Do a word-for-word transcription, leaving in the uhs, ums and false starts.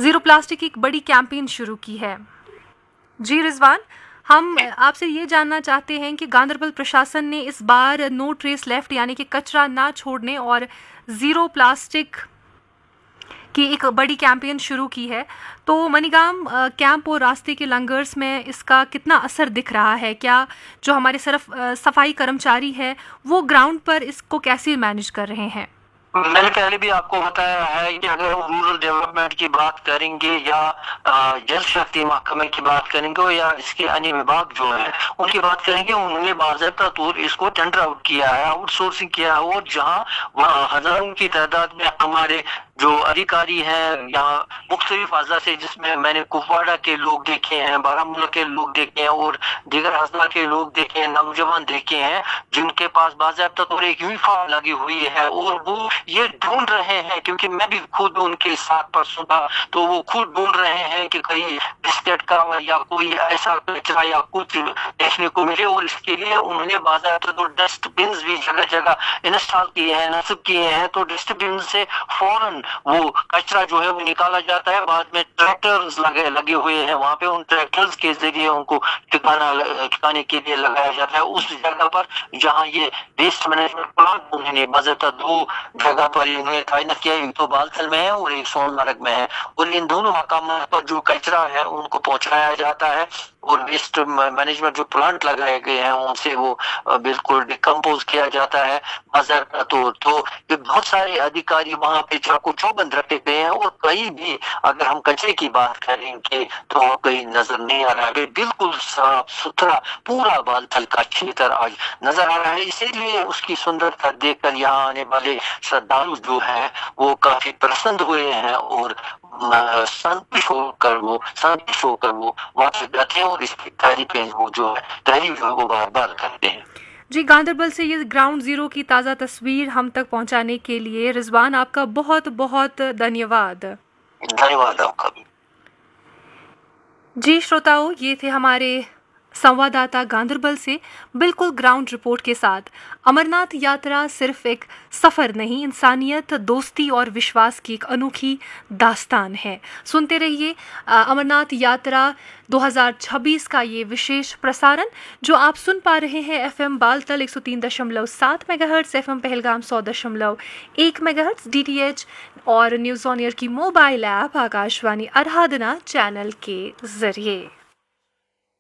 Zero plastic की एक बड़ी कैंपेन शुरू की है। जी रिजवान, हम आपसे ये जानना चाहते हैं कि गांधरबल प्रशासन ने इस बार नो ट्रेस लेफ्ट यानी कि कचरा ना छोड़ने और ज़ीरो प्लास्टिक की एक बड़ी कैंपेन शुरू की है, तो मनीगाम कैंप और रास्ते के लंगर्स में इसका कितना असर दिख रहा है? क्या जो हमारे सरफ सफाई कर्मचारी है वो ग्राउंड पर इसको कैसे मैनेज कर रहे हैं? मैंने पहले भी आपको बताया है कि अगर हम रूरल डेवलपमेंट की बात करेंगे या जल शक्ति महकमे की बात करेंगे या इसके अन्य विभाग जो है उनकी बात करेंगे, उन्होंने बाज़ाब्ता तौर इसको टेंडर आउट किया है, आउटसोर्सिंग किया है। और जहां वहाँ हजारों की तादाद में हमारे जो अधिकारी हैं यहाँ मुख्तलिफ अज़ला से, जिसमें मैंने कुपवाड़ा के लोग देखे हैं, बारामूला के लोग देखे हैं और दीगर अज़ला के लोग देखे हैं, नौजवान देखे हैं, जिनके पास बाज़ाब्ता तौर एक यूनिफॉर्म लगी हुई है और वो ये ढूंढ रहे हैं, क्योंकि मैं भी खुद उनके साथ परसों था, तो वो खुद ढूंढ रहे हैं कि कहीं बिस्किट का या कोई ऐसा कचरा या कुछ देखने को मिले। और इसके लिए उन्होंने बाज़ाब्ता तौर डस्टबिन भी जगह जगह इंस्टॉल किए हैं, नस्ब किए हैं। तो डस्टबिन से फौरन वो कचरा जो है वो निकाला जाता है। बाद में ट्रैक्टर्स लगे लगे हुए हैं वहां पे, उन ट्रैक्टर्स के जरिए उनको ठिकाना ठिकाने के लिए लगाया जाता है उस जगह पर जहां ये वेस्ट मैनेजमेंट प्लांट उन्होंने बाज़ाब्ता दो जगह पर इन्होंने तैनात किया, एक तो बालतल में है और एक सोनमर्ग में है। और इन दोनों मकामों पर जो कचरा है उनको पहुंचाया जाता है और वेस्ट मैनेजमेंट जो प्लांट लगाए गए हैं उनसे वो बिल्कुल डिकम्पोज किया जाता है बाज़ाब्ता तौर। तो ये बहुत सारे अधिकारी वहां पे चाकू चौबंद रखे गए हैं और कहीं भी अगर हम कचरे की बात करेंगे तो कहीं नजर नहीं आ रहा है। बिल्कुल साफ सुथरा पूरा बालतल का क्षेत्र आज नजर आ रहा है। इसीलिए उसकी सुंदरता देखकर यहाँ आने वाले श्रद्धालु जो है वो काफी प्रसन्न हुए हैं और संतुष्ट होकर वो संतुष्ट होकर वो वहां जाते हैं और इसकी तारीफें वो जो है तारीफ वो बार बार करते हैं। जी, गांधरबल से ये ग्राउंड जीरो की ताज़ा तस्वीर हम तक पहुंचाने के लिए रिजवान आपका बहुत बहुत धन्यवाद। धन्यवाद आपका भी। जी श्रोताओं, ये थे हमारे संवाददाता गांधरबल से बिल्कुल ग्राउंड रिपोर्ट के साथ। अमरनाथ यात्रा सिर्फ एक सफ़र नहीं, इंसानियत, दोस्ती और विश्वास की एक अनोखी दास्तान है। सुनते रहिए अमरनाथ यात्रा दो हज़ार छब्बीस का ये विशेष प्रसारण, जो आप सुन पा रहे हैं एफएम बालतल एक सौ तीन दशमलव सात मेगाहर्ट्ज़, एफएम पहलगाम सौ दशमलव एक मेगाहर्ट्ज़, डीटीएच और न्यूज़ ऑन एयर की मोबाइल ऐप आकाशवाणी आराधना चैनल के जरिए।